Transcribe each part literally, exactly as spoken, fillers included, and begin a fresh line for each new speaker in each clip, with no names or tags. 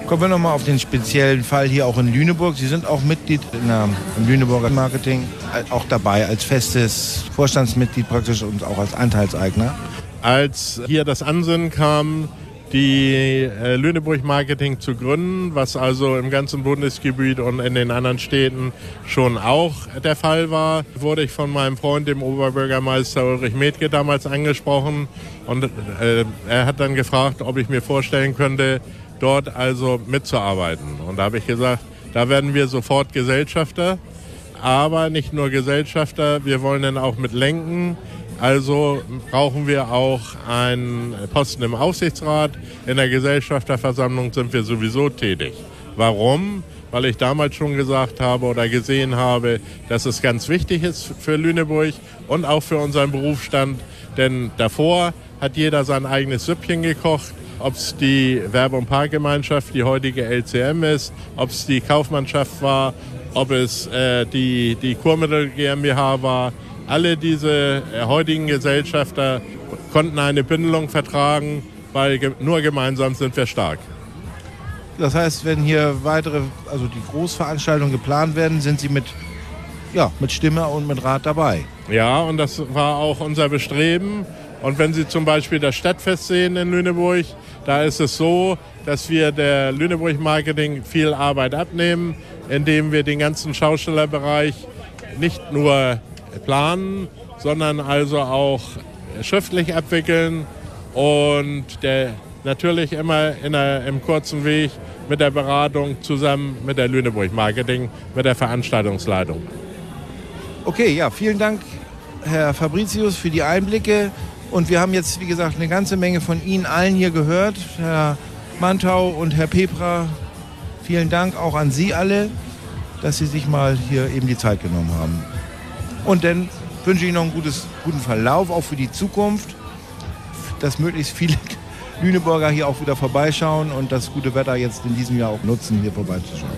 Kommen wir nochmal auf den speziellen Fall hier auch in Lüneburg. Sie sind auch Mitglied in der, im Lüneburger Marketing, auch dabei als festes Vorstandsmitglied praktisch und auch als Anteilseigner.
Als hier das Ansinnen kam, die äh, Lüneburg Marketing zu gründen, was also im ganzen Bundesgebiet und in den anderen Städten schon auch der Fall war, wurde ich von meinem Freund, dem Oberbürgermeister Ulrich Metke, damals angesprochen. Und äh, er hat dann gefragt, ob ich mir vorstellen könnte, dort also mitzuarbeiten. Und da habe ich gesagt, da werden wir sofort Gesellschafter, aber nicht nur Gesellschafter, wir wollen dann auch mitlenken. Also brauchen wir auch einen Posten im Aufsichtsrat. In der Gesellschafterversammlung sind wir sowieso tätig. Warum? Weil ich damals schon gesagt habe oder gesehen habe, dass es ganz wichtig ist für Lüneburg und auch für unseren Berufsstand. Denn davor hat jeder sein eigenes Süppchen gekocht. Ob es die Werbe- und Parkgemeinschaft, die heutige L C M ist, ob es die Kaufmannschaft war, ob es äh, die, die Kurmittel GmbH war. Alle diese äh, heutigen Gesellschafter konnten eine Bündelung vertragen, weil ge- nur gemeinsam sind wir stark.
Das heißt, wenn hier weitere, also die Großveranstaltungen geplant werden, sind Sie mit, ja, mit Stimme und mit Rat dabei?
Ja, und das war auch unser Bestreben. Und wenn Sie zum Beispiel das Stadtfest sehen in Lüneburg, da ist es so, dass wir der Lüneburg Marketing viel Arbeit abnehmen, indem wir den ganzen Schaustellerbereich nicht nur planen, sondern also auch schriftlich abwickeln und der, natürlich immer in der, im kurzen Weg mit der Beratung zusammen mit der Lüneburg Marketing, mit der Veranstaltungsleitung.
Okay, ja, vielen Dank, Herr Fabricius, für die Einblicke. Und wir haben jetzt, wie gesagt, eine ganze Menge von Ihnen allen hier gehört. Herr Mantau und Herr Pepra, vielen Dank auch an Sie alle, dass Sie sich mal hier eben die Zeit genommen haben. Und dann wünsche ich noch einen gutes, guten Verlauf, auch für die Zukunft, dass möglichst viele Lüneburger hier auch wieder vorbeischauen und das gute Wetter jetzt in diesem Jahr auch nutzen, hier vorbeizuschauen.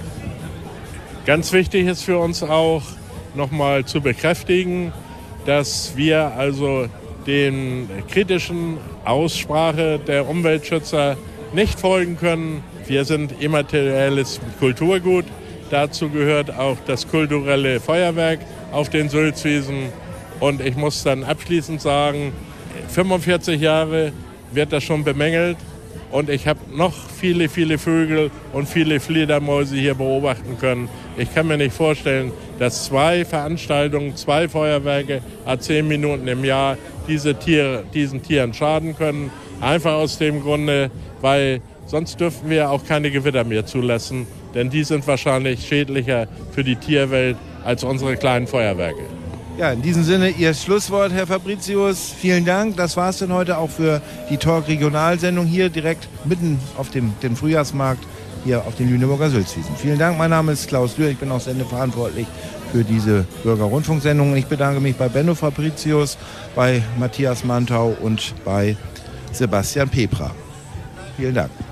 Ganz wichtig ist für uns auch, nochmal zu bekräftigen, dass wir also den kritischen Aussprache der Umweltschützer nicht folgen können. Wir sind immaterielles Kulturgut. Dazu gehört auch das kulturelle Feuerwerk auf den Sülzwiesen. Und ich muss dann abschließend sagen, fünfundvierzig Jahre wird das schon bemängelt. Und ich habe noch viele, viele Vögel und viele Fledermäuse hier beobachten können. Ich kann mir nicht vorstellen, dass zwei Veranstaltungen, zwei Feuerwerke à zehn Minuten im Jahr diese Tiere, diesen Tieren schaden können. Einfach aus dem Grunde, weil sonst dürften wir auch keine Gewitter mehr zulassen. Denn die sind wahrscheinlich schädlicher für die Tierwelt als unsere kleinen Feuerwerke.
Ja, in diesem Sinne Ihr Schlusswort, Herr Fabricius. Vielen Dank. Das war es denn heute auch für die Talk-Regionalsendung hier direkt mitten auf dem, dem Frühjahrsmarkt hier auf den Lüneburger Sülzwiesen. Vielen Dank. Mein Name ist Klaus Dürr. Ich bin auch sendeverantwortlich für diese Bürgerrundfunksendung. Ich bedanke mich bei Benno Fabricius, bei Matthias Mantau und bei Sebastian Pepra. Vielen Dank.